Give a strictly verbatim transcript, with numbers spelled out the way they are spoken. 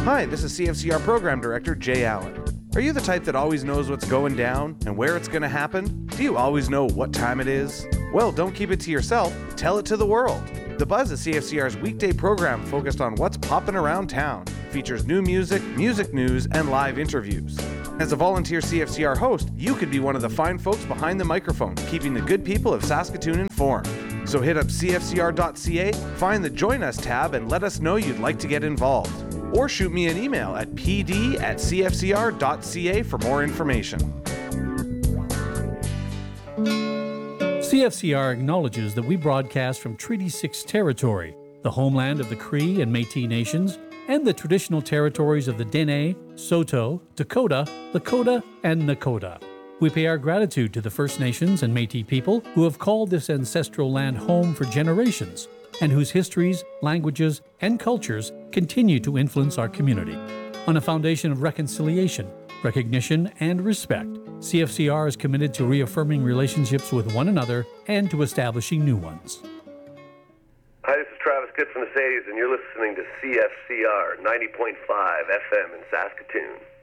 Hi, this is C F C R Program Director Jay Allen. Are you the type that always knows what's going down and where it's going to happen? Do you always know what time it is? Well, don't keep it to yourself. Tell it to the world. The Buzz is C F C R's weekday program focused on what's popping around town. Features new music, music news, and live interviews. As a volunteer C F C R host, you could be one of the fine folks behind the microphone, keeping the good people of Saskatoon informed. So hit up C F C R dot C A, find the Join Us tab, and let us know you'd like to get involved. Or shoot me an email at p d at c f c r dot c a for more information. C F C R acknowledges that we broadcast from Treaty six territory, the homeland of the Cree and Métis nations, and the traditional territories of the Dene, Saulteaux, Dakota, Lakota, and Nakota. We pay our gratitude to the First Nations and Métis people who have called this ancestral land home for generations, and whose histories, languages, and cultures continue to influence our community. On a foundation of reconciliation, recognition, and respect, C F C R is committed to reaffirming relationships with one another and to establishing new ones. Hi, this is Travis Good from the Sadies, and you're listening to C F C R ninety point five F M in Saskatoon.